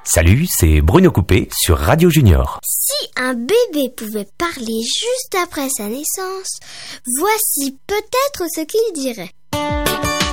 Salut, c'est Bruno Coupé sur Radio Junior. Si un bébé pouvait parler juste après sa naissance, voici peut-être ce qu'il dirait.